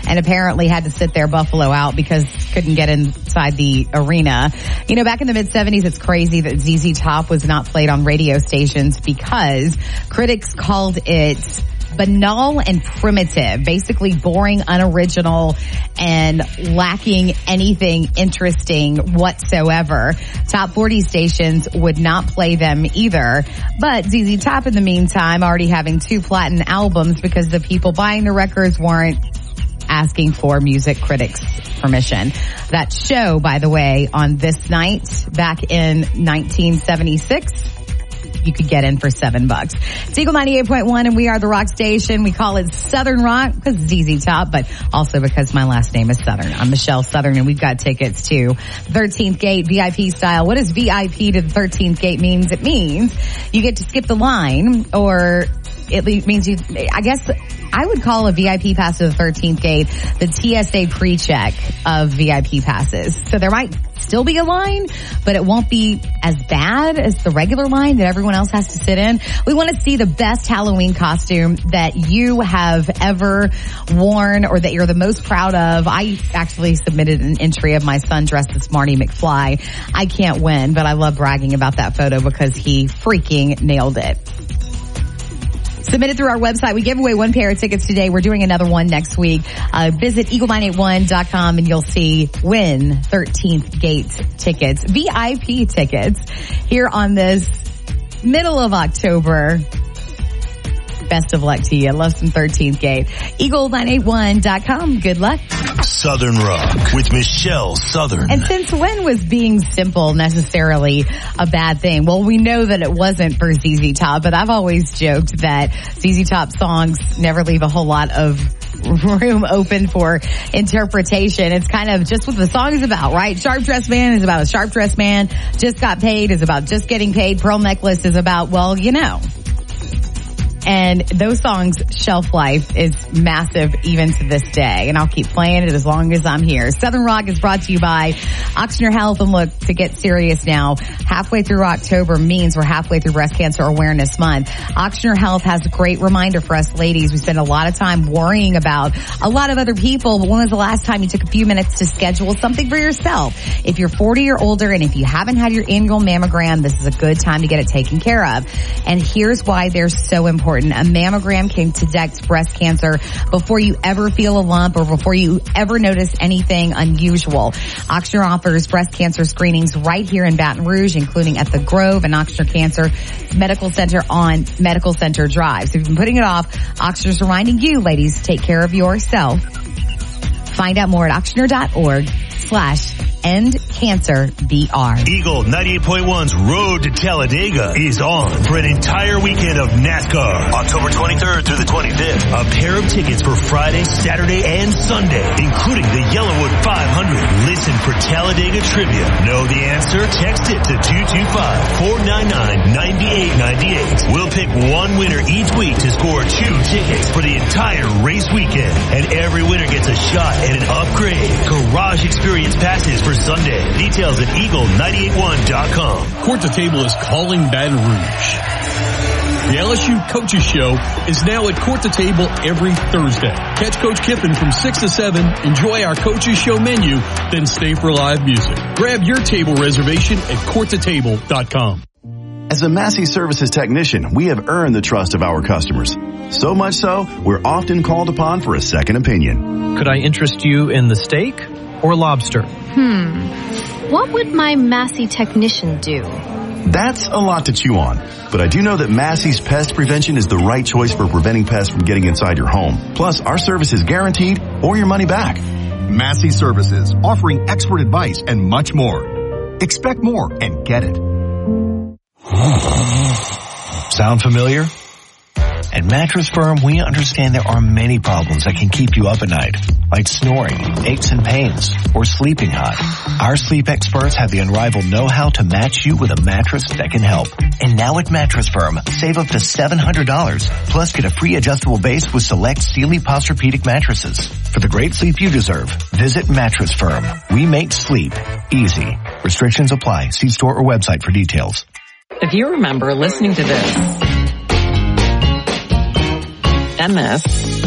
and apparently had to sit their Buffalo out because couldn't get inside the arena. You know, back in the mid-'70s, it's crazy that ZZ Top was not played on radio stations because critics called it banal and primitive, basically boring, unoriginal, and lacking anything interesting whatsoever. Top 40 stations would not play them either. But ZZ Top, in the meantime, already having 2 platinum albums because the people buying the records weren't asking for music critics' permission. That show, by the way, on this night back in 1976, you could get in for $7. It's Eagle 98.1, and we are the rock station. We call it Southern Rock because ZZ Top, but also because my last name is Southern. I'm Michelle Southern, and we've got tickets to 13th Gate VIP style. What does VIP to the 13th Gate means? It means you get to skip the line, or it means you, I guess I would call a VIP pass to the 13th Gate the TSA pre-check of VIP passes. So there might still be a line, but it won't be as bad as the regular line that everyone else has to sit in. We want to see the best Halloween costume that you have ever worn or that you're the most proud of. I actually submitted an entry of my son dressed as Marty McFly. I can't win, but I love bragging about that photo because he freaking nailed it. Submit it through our website. We gave away 1 pair of tickets today. We're doing another one next week. Visit eagle981.com and you'll see win 13th Gate tickets, VIP tickets here on this middle of October. Best of luck to you. Love some 13th Gate. Eagle981.com. Good luck. Southern Rock with Michelle Southern. And since when was being simple necessarily a bad thing? Well, we know that it wasn't for ZZ Top, but I've always joked that ZZ Top songs never leave a whole lot of room open for interpretation. It's kind of just what the song is about, right? Sharp Dressed Man is about a sharp dressed man. Just Got Paid is about just getting paid. Pearl Necklace is about, well, you know. And those songs' shelf life is massive even to this day. And I'll keep playing it as long as I'm here. Southern Rock is brought to you by Ochsner Health. And look, to get serious now, halfway through October means we're halfway through Breast Cancer Awareness Month. Ochsner Health has a great reminder for us ladies. We spend a lot of time worrying about a lot of other people, but when was the last time you took a few minutes to schedule something for yourself? If you're 40 or older and if you haven't had your annual mammogram, this is a good time to get it taken care of. And here's why they're so important. A mammogram can detect breast cancer before you ever feel a lump or before you ever notice anything unusual. Ochsner offers breast cancer screenings right here in Baton Rouge, including at the Grove and Ochsner Cancer Medical Center on Medical Center Drive. So if you've been putting it off, Ochsner's reminding you, ladies, to take care of yourself. Find out more at ochsner.org/endcancerbr. Eagle 98.1's Road to Talladega is on for an entire weekend of NASCAR. October 23rd through the 25th. A pair of tickets for Friday, Saturday, and Sunday, including the Yellowwood 500. Listen for Talladega trivia. Know the answer? Text it to 225-499-9898. We'll pick one winner each week to score 2 tickets for the entire race weekend. And every winner gets a shot at an upgrade garage experience passes for Sunday. Details at eagle981.com. Court to Table is calling Baton Rouge. The LSU Coaches Show is now at Court to Table every Thursday. Catch Coach Kiffin from 6 to 7, enjoy our Coaches Show menu, then stay for live music. Grab your table reservation at courttotable.com. As a Massey Services technician, we have earned the trust of our customers. So much so, we're often called upon for a second opinion. Could I interest you in the steak or lobster? What would my Massey technician do? That's a lot to chew on. But I do know that Massey's Pest Prevention is the right choice for preventing pests from getting inside your home. Plus, our service is guaranteed or your money back. Massey Services, offering expert advice and much more. Expect more and get it. Sound familiar? At Mattress Firm, we understand there are many problems that can keep you up at night, like snoring, aches and pains, or sleeping hot. Our sleep experts have the unrivaled know-how to match you with a mattress that can help. And now at Mattress Firm, save up to $700, plus get a free adjustable base with select Sealy Posturepedic mattresses. For the great sleep you deserve, visit Mattress Firm. We make sleep easy. Restrictions apply. See store or website for details. If you remember listening to this, MS